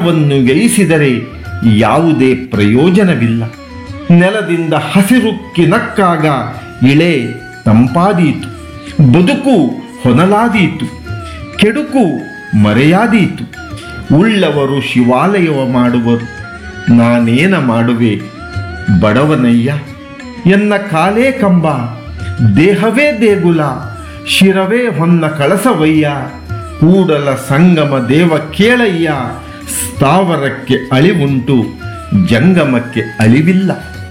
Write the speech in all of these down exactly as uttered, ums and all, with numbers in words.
ಪ್ರಾಣವನ್ನು ವ್ಯಯಿಸಿದರೆ ಯಾವುದೇ ಪ್ರಯೋಜನವಿಲ್ಲ. ನೆಲದಿಂದ ಹಸಿರುಕ್ಕಿ ನಕ್ಕಾಗ ಇಳೆ ತಂಪಾದೀತು, ಬದುಕು ಹೊನಲಾದೀತು, ಕೆಡುಕು ಮರೆಯಾದೀತು. ಉಳ್ಳವರು ಶಿವಾಲಯವ ಮಾಡುವರು, ನಾನೇನ ಮಾಡುವೆ ಬಡವನಯ್ಯ. ಎನ್ನ ಕಾಲೇ ಕಂಬ, ದೇಹವೇ ದೇಗುಲ, ಶಿರವೇ ಹೊನ್ನ ಕಳಸವಯ್ಯ. ಕೂಡಲ ಸಂಗಮ ದೇವ ಕೇಳಯ್ಯ, ಸ್ಥಾವರಕ್ಕೆ ಅಳಿವುಂಟು ಜಂಗಮಕ್ಕೆ ಅಳಿವಿಲ್ಲ.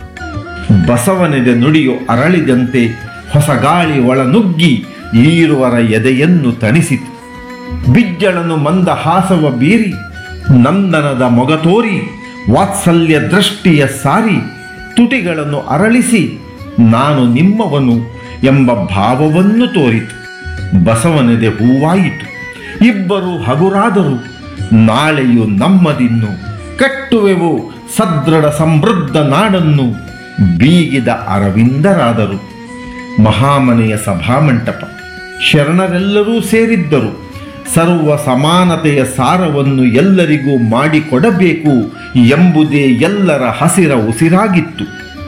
ಬಸವನೆದೆ ನುಡಿಯು ಅರಳಿದಂತೆ ಹೊಸ ಗಾಳಿ ಒಳನುಗ್ಗಿ ಈರುವರ ಎದೆಯನ್ನು ತಣಿಸಿತು. ಬಿಜ್ಜಳನು ಮಂದ ಹಾಸವ ಬೀರಿ ನಂದನದ ಮೊಗತೋರಿ ವಾತ್ಸಲ್ಯ ದೃಷ್ಟಿಯ ಸಾರಿ ತುಟಿಗಳನ್ನು ಅರಳಿಸಿ ನಾನು ನಿಮ್ಮವನು ಎಂಬ ಭಾವವನ್ನು ತೋರಿತು. ಬಸವನೆದೆ ಹೂವಾಯಿತು, ಇಬ್ಬರು ಹಗುರಾದರು. ನಾಳೆಯು ನಮ್ಮದಿನ್ನು, ಕಟ್ಟುವೆವು ಸದೃಢ ಸಮೃದ್ಧ ನಾಡನ್ನು, ಬೀಗಿದ ಅರವಿಂದರಾದರು. ಮಹಾಮನೆಯ ಸಭಾಮಂಟಪ. ಶರಣರೆಲ್ಲರೂ ಸೇರಿದ್ದರು. ಸರ್ವ ಸಮಾನತೆಯ ಸಾರವನ್ನು ಎಲ್ಲರಿಗೂ ಮಾಡಿಕೊಡಬೇಕು ಎಂಬುದೇ ಎಲ್ಲರ ಹಸಿರ ಉಸಿರಾಗಿತ್ತು.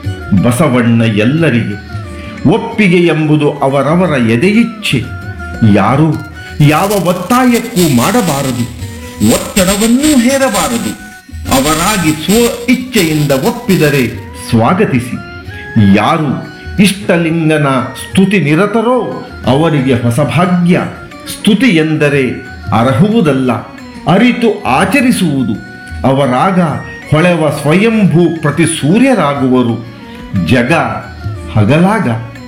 ಬಸವಣ್ಣ ಎಲ್ಲರಿಗೆ ಒಪ್ಪಿಗೆ ಎಂಬುದು ಅವರವರ ಎದೆಯಿಚ್ಛೆ. ಯಾರೂ ಯಾವ ಒತ್ತಾಯಕ್ಕೂ ಮಾಡಬಾರದು, ಒತ್ತಡವನ್ನೂ ಹೇರಬಾರದು. ಅವರಾಗಿ ಸ್ವ ಇಚ್ಛೆಯಿಂದ ಒಪ್ಪಿದರೆ ಸ್ವಾಗತಿಸಿ. ಯಾರು ಇಷ್ಟಲಿಂಗನ ಸ್ತುತಿ ನಿರತರೋ ಅವರಿಗೆ ಹೊಸ ಭಾಗ್ಯ. ಸ್ತುತಿ ಎಂದರೆ ಅರ್ಹುವುದಲ್ಲ, ಅರಿತು ಆಚರಿಸುವುದು. ಅವರಾಗ ಹೊಳೆವ ಸ್ವಯಂಭೂ ಪ್ರತಿ ಸೂರ್ಯರಾಗುವರು. ಜಗ ಹಗಲಾಗ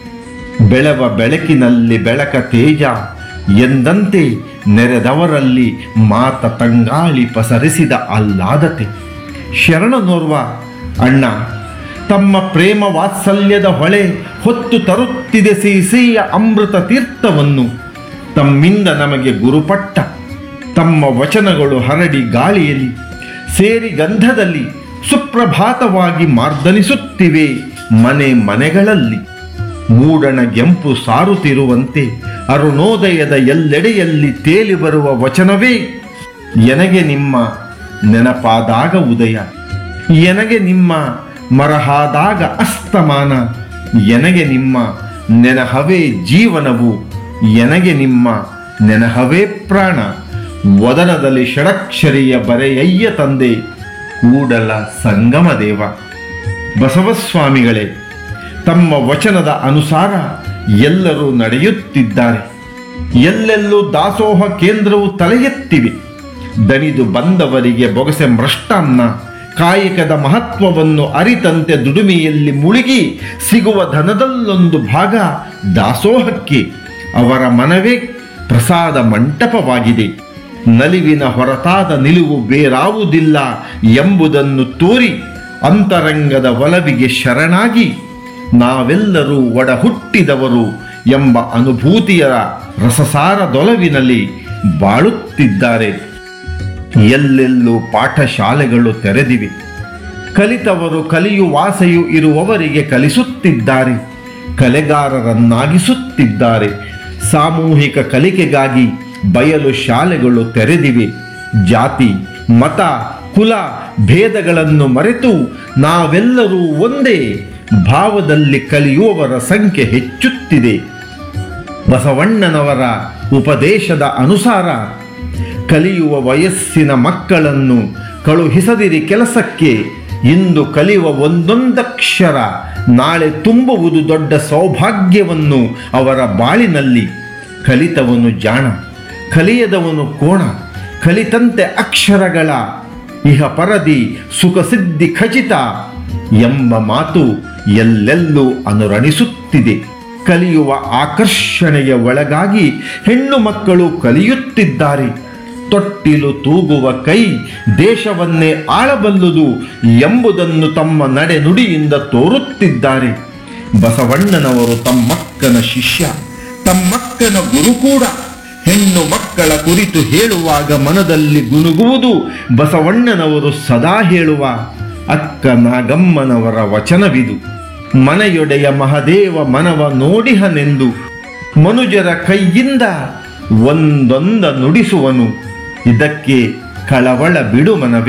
ಬೆಳವ ಬೆಳಕಿನಲ್ಲಿ ಬೆಳಕ ತೇಜ ಎಂದಂತೆ ನೆರೆದವರಲ್ಲಿ ಮಾತ ತಂಗಾಳಿ ಪಸರಿಸಿದ ಆಹ್ಲಾದತೆ. ಶರಣನೋರ್ವ ಅಣ್ಣ ತಮ್ಮ ಪ್ರೇಮ ವಾತ್ಸಲ್ಯದ ಹೊಳೆ ಹೊತ್ತು ತರುತ್ತಿದೆ ಸಿಹಿಯ ಅಮೃತ ತೀರ್ಥವನ್ನು. ತಮ್ಮಿಂದ ನಮಗೆ ಗುರುಪಟ್ಟ ತಮ್ಮ ವಚನಗಳು ಹರಡಿ ಗಾಳಿಯಲ್ಲಿ ಸೇರಿ ಗಂಧದಲ್ಲಿ ಸುಪ್ರಭಾತವಾಗಿ ಮಾರ್ದನಿಸುತ್ತಿವೆ ಮನೆ ಮನೆಗಳಲ್ಲಿ. ಮೂಡಣ ಗೆಂಪು ಸಾರುತ್ತಿರುವಂತೆ ಅರುಣೋದಯದ ಎಲ್ಲೆಡೆಯಲ್ಲಿ ತೇಲಿ ಬರುವ ವಚನವೇ ಎನಗೆ ನಿಮ್ಮ ನೆನಪಾದಾಗ ಉದಯ, ಎನಗೆ ನಿಮ್ಮ ಮರಹಾದಾಗ ಅಸ್ತಮಾನ, ಎನಗೆ ನಿಮ್ಮ ನೆನಹವೇ ಜೀವನವು, ಎನಗೆ ನಿಮ್ಮ ನೆನಹವೇ ಪ್ರಾಣ. ವದನದಲ್ಲಿ ಷಡಕ್ಷರಿಯ ಬರೆಯಯ್ಯ ತಂದೆ ಕೂಡಲ ಸಂಗಮ ದೇವ. ಬಸವಸ್ವಾಮಿಗಳೇ ತಮ್ಮ ವಚನದ ಅನುಸಾರ ಎಲ್ಲರೂ ನಡೆಯುತ್ತಿದ್ದಾರೆ. ಎಲ್ಲೆಲ್ಲೂ ದಾಸೋಹ ಕೇಂದ್ರವು ತಲೆ ಎತ್ತಿವೆ. ದಣಿದು ಬಂದವರಿಗೆ ಬೊಗಸೆ ಮೃಷ್ಟಾನ್ನ, ಕಾಯಕದ ಮಹತ್ವವನ್ನು ಅರಿತಂತೆ ದುಡಿಮೆಯಲ್ಲಿ ಮುಳುಗಿ ಸಿಗುವ ಧನದಲ್ಲೊಂದು ಭಾಗ ದಾಸೋಹಕ್ಕೆ. ಅವರ ಮನವೇ ಪ್ರಸಾದ ಮಂಟಪವಾಗಿದೆ. ನಲಿವಿನ ಹೊರತಾದ ನಿಲುವು ಬೇರಾವುದಿಲ್ಲ ಎಂಬುದನ್ನು ತೋರಿ ಅಂತರಂಗದ ಒಲವಿಗೆ ಶರಣಾಗಿ ನಾವೆಲ್ಲರೂ ಒಡ ಹುಟ್ಟಿದವರು ಎಂಬ ಅನುಭೂತಿಯ ರಸಸಾರದೊಲವಿನಲ್ಲಿ ಬಾಳುತ್ತಿದ್ದಾರೆ. ಎಲ್ಲೆಲ್ಲೂ ಪಾಠಶಾಲೆಗಳು ತೆರೆದಿವೆ. ಕಲಿತವರು ಕಲಿಯುವಾಸೆಯು ಇರುವವರಿಗೆ ಕಲಿಸುತ್ತಿದ್ದಾರೆ, ಕಲೆಗಾರರನ್ನಾಗಿಸುತ್ತಿದ್ದಾರೆ. ಸಾಮೂಹಿಕ ಕಲಿಕೆಗಾಗಿ ಬಯಲು ಶಾಲೆಗಳು ತೆರೆದಿವೆ. ಜಾತಿ ಮತ ಕುಲ ಭೇದಗಳನ್ನು ಮರೆತು ನಾವೆಲ್ಲರೂ ಒಂದೇ ಭಾವದಲ್ಲಿ ಕಲಿಯುವವರ ಸಂಖ್ಯೆ ಹೆಚ್ಚುತ್ತಿದೆ. ಬಸವಣ್ಣನವರ ಉಪದೇಶದ ಅನುಸಾರ ಕಲಿಯುವ ವಯಸ್ಸಿನ ಮಕ್ಕಳನ್ನು ಕಳುಹಿಸದಿರಿ ಕೆಲಸಕ್ಕೆ. ಇಂದು ಕಲಿಯುವ ಒಂದೊಂದಕ್ಷರ ನಾಳೆ ತುಂಬುವುದು ದೊಡ್ಡ ಸೌಭಾಗ್ಯವನ್ನು ಅವರ ಬಾಳಿನಲ್ಲಿ. ಕಲಿತವನು ಜಾಣ, ಕಲಿಯದವನು ಕೋಣ. ಕಲಿತಂತೆ ಅಕ್ಷರಗಳ ಇಹ ಪರದಿ ಸುಖಸಿದ್ಧಿ ಖಚಿತ ಎಂಬ ಮಾತು ಎಲ್ಲೆಲ್ಲೂ ಅನುರಣಿಸುತ್ತಿದೆ. ಕಲಿಯುವ ಆಕರ್ಷಣೆಯ ಒಳಗಾಗಿ ಹೆಣ್ಣು ಮಕ್ಕಳು ಕಲಿಯುತ್ತಿದ್ದಾರೆ. ತೊಟ್ಟಿಲು ತೂಗುವ ಕೈ ದೇಶವನ್ನೇ ಆಳಬಲ್ಲುದು ಎಂಬುದನ್ನು ತಮ್ಮ ನಡೆನುಡಿಯಿಂದ ತೋರುತ್ತಿದ್ದಾರೆ. ಬಸವಣ್ಣನವರು ತಮ್ಮಕ್ಕನ ಶಿಷ್ಯ, ತಮ್ಮಕ್ಕನ ಗುರು ಕೂಡ. ಹೆಣ್ಣು ಮಕ್ಕಳ ಕುರಿತು ಹೇಳುವಾಗ ಮನದಲ್ಲಿ ಗುನುಗುವುದು ಬಸವಣ್ಣನವರು ಸದಾ ಹೇಳುವ ಅಕ್ಕ ನಾಗಮ್ಮನವರ ವಚನವಿದು. ಮನೆಯೊಡೆಯ ಮಹದೇವ ಮನವ ನೋಡಿಹನೆಂದು ಮನುಜರ ಕೈಯಿಂದ ಒಂದೊಂದ ನುಡಿಸುವನು. ಇದಕ್ಕೆ ಕಳವಳ ಬಿಡು ಮನವೇ.